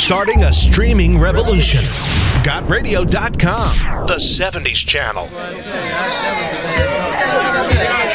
Starting a streaming revolution. GotRadio.com, the 70s channel.